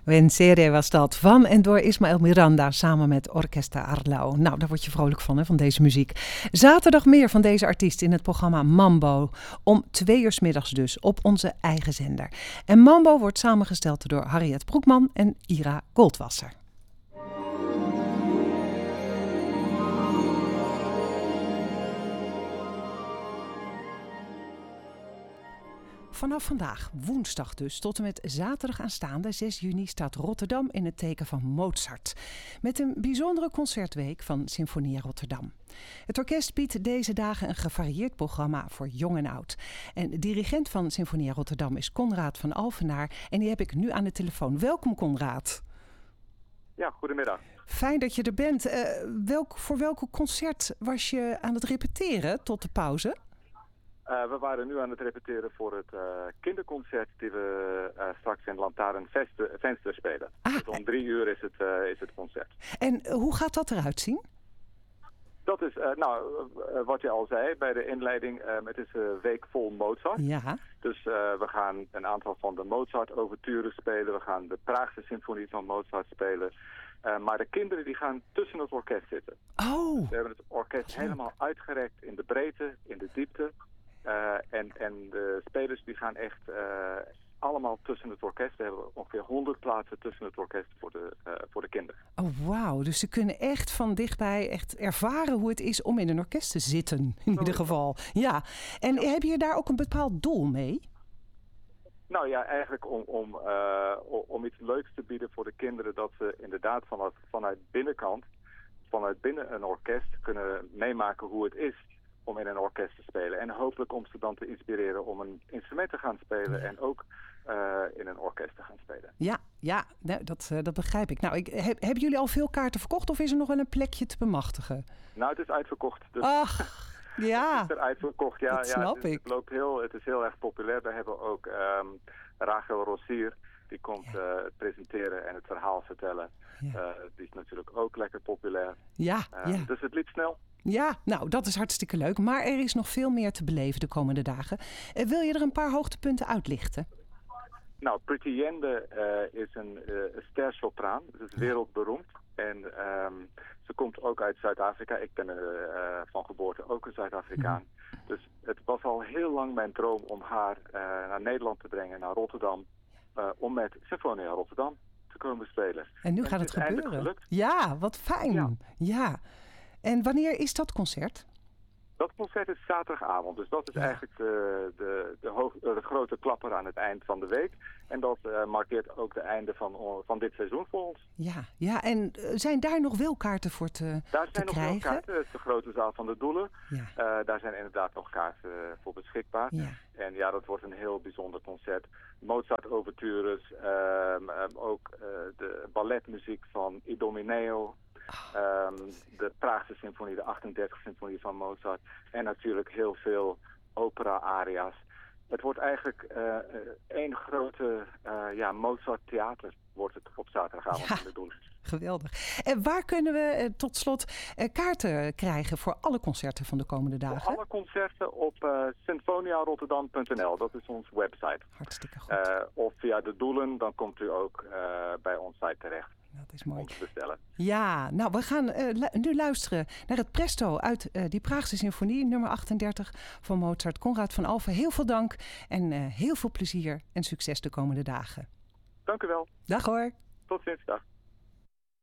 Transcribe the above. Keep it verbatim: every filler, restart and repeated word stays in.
Wensere was dat, van en door Ismael Miranda samen met Orquesta Arlau. Nou, daar word je vrolijk van, hè, van deze muziek. Zaterdag meer van deze artiest in het programma Mambo. Om twee uur 's middags dus, op onze eigen zender. En Mambo wordt samengesteld door Harriet Broekman en Ira Goldwasser. Vanaf vandaag, woensdag dus, tot en met zaterdag aanstaande zes juni staat Rotterdam in het teken van Mozart. Met een bijzondere concertweek van Sinfonia Rotterdam. Het orkest biedt deze dagen een gevarieerd programma voor jong en oud. En de dirigent van Sinfonia Rotterdam is Conrad van Alphenaar en die heb ik nu aan de telefoon. Welkom Conrad. Ja, goedemiddag. Fijn dat je er bent. Uh, welk, voor welk concert was je aan het repeteren tot de pauze? Uh, we waren nu aan het repeteren voor het uh, kinderconcert die we uh, straks in Lantaarn Venster spelen. Ah, dus om drie uur is het, uh, is het concert. En uh, hoe gaat dat eruit zien? Dat is, uh, nou, uh, wat je al zei bij de inleiding, uh, het is een week vol Mozart. Ja. Dus uh, we gaan een aantal van de Mozart-overturen spelen. We gaan de Praagse symfonie van Mozart spelen. Uh, maar de kinderen die gaan tussen het orkest zitten. Oh. We hebben het orkest helemaal uitgerekt in de breedte, in de diepte. Uh, en, en de spelers die gaan echt uh, allemaal tussen het orkest. We hebben ongeveer honderd plaatsen tussen het orkest voor de, uh, voor de kinderen. Oh, wauw. Dus ze kunnen echt van dichtbij echt ervaren hoe het is om in een orkest te zitten. In ieder geval. Ja. En ja. Heb je daar ook een bepaald doel mee? Nou ja, eigenlijk om, om, uh, om iets leuks te bieden voor de kinderen. Dat ze inderdaad vanuit, vanuit binnenkant, vanuit binnen een orkest kunnen meemaken hoe het is om in een orkest te spelen. En hopelijk om ze dan te inspireren om een instrument te gaan spelen en ook uh, in een orkest te gaan spelen. Ja, ja nou, dat, uh, dat begrijp ik. Nou, ik, heb, hebben jullie al veel kaarten verkocht of is er nog wel een plekje te bemachtigen? Nou, het is uitverkocht. Dus ach, ja. Het is er uitverkocht, ja. Dat ja snap het, is, ik. Het, loopt heel, het is heel erg populair. We hebben ook um, Rachel Rossier, die komt uh, het presenteren en het verhaal vertellen. Ja. Uh, die is natuurlijk ook lekker populair. Ja, uh, ja. Dus het liep snel. Ja, nou, dat is hartstikke leuk. Maar er is nog veel meer te beleven de komende dagen. Uh, wil je er een paar hoogtepunten uitlichten? Nou, Pretty Yende uh, is een uh, stersopraan. Het is wereldberoemd. En um, ze komt ook uit Zuid-Afrika. Ik ben uh, uh, van geboorte ook een Zuid-Afrikaan. Ja. Dus het was al heel lang mijn droom om haar uh, naar Nederland te brengen, naar Rotterdam. Uh, om met Sinfonia Rotterdam te komen spelen. En nu en gaat het, het gebeuren. Ja, wat fijn. Ja. ja. En wanneer is dat concert? Dat concert is zaterdagavond. Dus dat is ja. eigenlijk de, de, de, hoog, de grote klapper aan het eind van de week. En dat uh, markeert ook het einde van, van dit seizoen voor ons. Ja, ja, en zijn daar nog wel kaarten voor te, daar te zijn nog krijgen? wel kaarten. Het is de grote zaal van de Doelen. Ja. Uh, daar zijn inderdaad nog kaarten voor beschikbaar. Ja. En ja, dat wordt een heel bijzonder concert. Mozart-overtures, um, um, ook uh, de balletmuziek van Idomeneo. Um, de Praagse symfonie, de achtendertigste symfonie van Mozart. En natuurlijk heel veel opera-aria's. Het wordt eigenlijk uh, één grote uh, ja, Mozart-theater wordt het op zaterdagavond ja, in de Doelen. Geweldig. En waar kunnen we uh, tot slot uh, kaarten krijgen voor alle concerten van de komende dagen? Voor alle concerten op uh, sinfonia rotterdam punt n l. Dat is onze website. Hartstikke goed. Uh, of via de Doelen, dan komt u ook uh, bij ons site terecht. Dat is mooi. Om te bestellen. Ja, nou, we gaan uh, lu- nu luisteren naar het presto uit uh, die Praagse symfonie, nummer achtendertig van Mozart. Conrad van Alphen, heel veel dank en uh, heel veel plezier en succes de komende dagen. Dank u wel. Dag hoor. Tot ziens, dag.